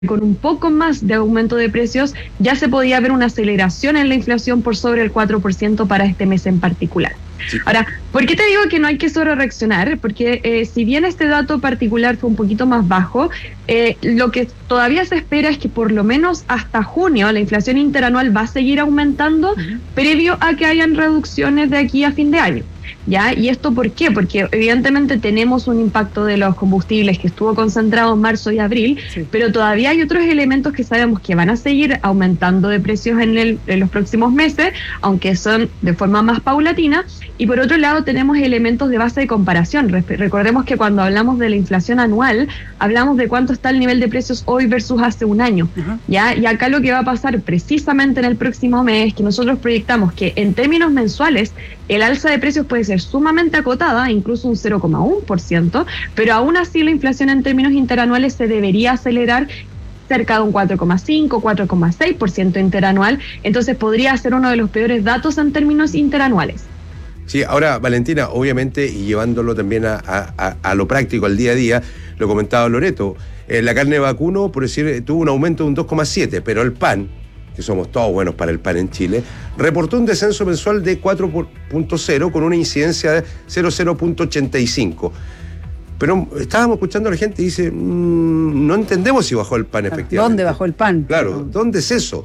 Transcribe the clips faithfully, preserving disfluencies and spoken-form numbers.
con un poco más de aumento de precios ya se podía ver una aceleración en la inflación por sobre el cuatro por ciento para este mes en particular. Sí. Ahora, ¿por qué te digo que no hay que sobrereaccionar? Porque eh, si bien este dato particular fue un poquito más bajo, eh, lo que todavía se espera es que por lo menos hasta junio la inflación interanual va a seguir aumentando, uh-huh. previo a que hayan reducciones de aquí a fin de año. ¿Ya? ¿Y esto por qué? Porque evidentemente tenemos un impacto de los combustibles que estuvo concentrado en marzo y abril, sí. pero todavía hay otros elementos que sabemos que van a seguir aumentando de precios en, el, en los próximos meses, aunque son de forma más paulatina. Y por otro lado tenemos elementos de base de comparación. Recordemos que cuando hablamos de la inflación anual, hablamos de cuánto está el nivel de precios hoy versus hace un año. Uh-huh. ¿Ya? Y acá lo que va a pasar precisamente en el próximo mes, que nosotros proyectamos que en términos mensuales, el alza de precios puede ser sumamente acotada, incluso un cero coma uno por ciento, pero aún así la inflación en términos interanuales se debería acelerar cerca de un cuatro coma cinco, cuatro coma seis por ciento interanual, entonces podría ser uno de los peores datos en términos interanuales. Sí, ahora, Valentina, obviamente, y llevándolo también a, a, a lo práctico, al día a día, lo comentaba Loreto, eh, la carne de vacuno, por decir, tuvo un aumento de un dos coma siete, pero el pan, que somos todos buenos para el pan en Chile, reportó un descenso mensual de cuatro punto cero con una incidencia de cero punto ochenta y cinco. Pero estábamos escuchando a la gente y dice, mmm, no entendemos si bajó el pan efectivamente. ¿Dónde bajó el pan? Claro, ¿dónde es eso?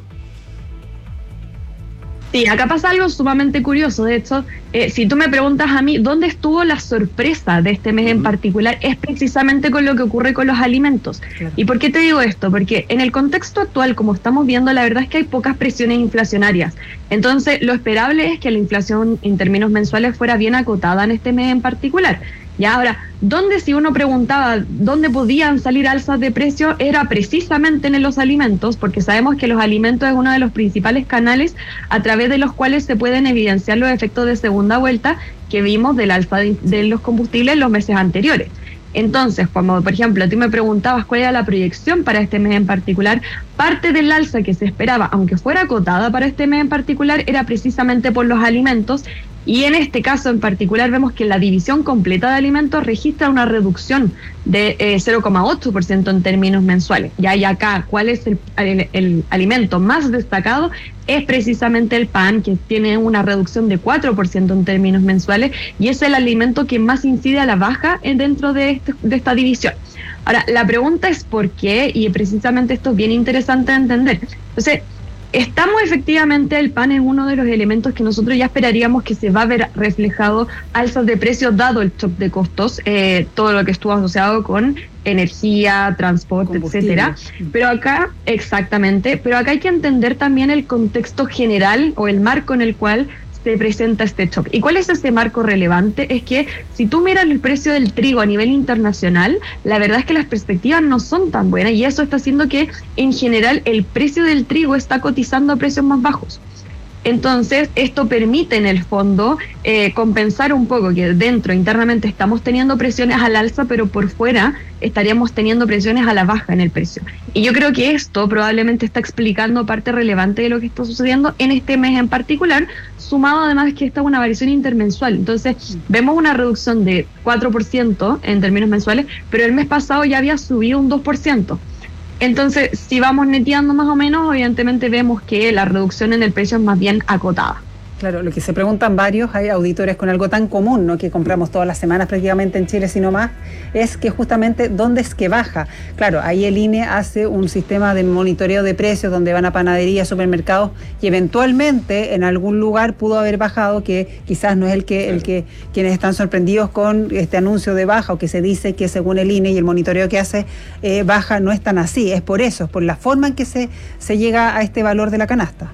Sí, acá pasa algo sumamente curioso. De hecho, eh, si tú me preguntas a mí, ¿dónde estuvo la sorpresa de este mes en particular? Es precisamente con lo que ocurre con los alimentos. Claro. ¿Y por qué te digo esto? Porque en el contexto actual, como estamos viendo, la verdad es que hay pocas presiones inflacionarias. Entonces, lo esperable es que la inflación en términos mensuales fuera bien acotada en este mes en particular. Ya, ahora, ¿dónde si uno preguntaba dónde podían salir alzas de precio? Era precisamente en los alimentos, porque sabemos que los alimentos es uno de los principales canales a través de los cuales se pueden evidenciar los efectos de segunda vuelta que vimos del alza de, de los combustibles en los meses anteriores. Entonces, cuando, por ejemplo, tú me preguntabas cuál era la proyección para este mes en particular, parte del alza que se esperaba, aunque fuera acotada para este mes en particular, era precisamente por los alimentos. Y en este caso en particular vemos que la división completa de alimentos registra una reducción de eh, cero coma ocho por ciento en términos mensuales. Y hay acá, ¿cuál es el, el, el alimento más destacado? Es precisamente el pan, que tiene una reducción de cuatro por ciento en términos mensuales, y es el alimento que más incide a la baja dentro de, este, de esta división. Ahora, la pregunta es por qué, y precisamente esto es bien interesante de entender. Entonces, estamos efectivamente, el pan es uno de los elementos que nosotros ya esperaríamos que se va a ver reflejado alzas de precios dado el shock de costos, eh, todo lo que estuvo asociado con energía, transporte, etcétera. Pero acá, exactamente, pero acá hay que entender también el contexto general o el marco en el cual se presenta este shock. ¿Y cuál es ese marco relevante? Es que si tú miras el precio del trigo a nivel internacional, la verdad es que las perspectivas no son tan buenas, y eso está haciendo que en general el precio del trigo está cotizando a precios más bajos. Entonces, esto permite en el fondo eh, compensar un poco que dentro, internamente, estamos teniendo presiones al alza, pero por fuera estaríamos teniendo presiones a la baja en el precio. Y yo creo que esto probablemente está explicando parte relevante de lo que está sucediendo en este mes en particular, sumado además que esta es una variación intermensual. Entonces, vemos una reducción de cuatro por ciento en términos mensuales, pero el mes pasado ya había subido un dos por ciento. Entonces, si vamos neteando más o menos, evidentemente vemos que la reducción en el precio es más bien acotada. Claro, lo que se preguntan varios, hay auditores con algo tan común, ¿no?, que compramos todas las semanas prácticamente en Chile, sino más, es que justamente ¿dónde es que baja? Claro, ahí el I N E hace un sistema de monitoreo de precios donde van a panaderías, supermercados, y eventualmente en algún lugar pudo haber bajado, que quizás no es el que, el que quienes están sorprendidos con este anuncio de baja, o que se dice que según el I N E y el monitoreo que hace, eh, baja, no es tan así, es por eso, es por la forma en que se, se llega a este valor de la canasta.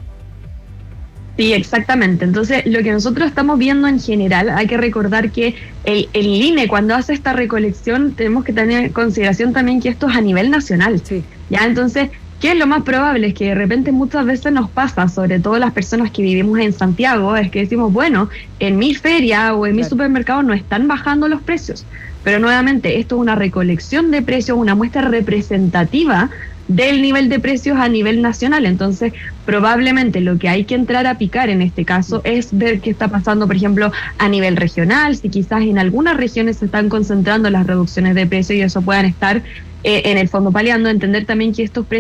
Sí, exactamente. Entonces, lo que nosotros estamos viendo en general, hay que recordar que el, el I N E, cuando hace esta recolección, tenemos que tener en consideración también que esto es a nivel nacional. Sí. Ya, entonces, ¿qué es lo más probable? Es que de repente muchas veces nos pasa, sobre todo las personas que vivimos en Santiago, es que decimos, bueno, en mi feria o en mi supermercado no están bajando los precios. Pero nuevamente, esto es una recolección de precios, una muestra representativa del nivel de precios a nivel nacional. Entonces, probablemente lo que hay que entrar a picar en este caso es ver qué está pasando, por ejemplo, a nivel regional, si quizás en algunas regiones se están concentrando las reducciones de precios y eso puedan estar eh, en el fondo paliando, entender también que estos precios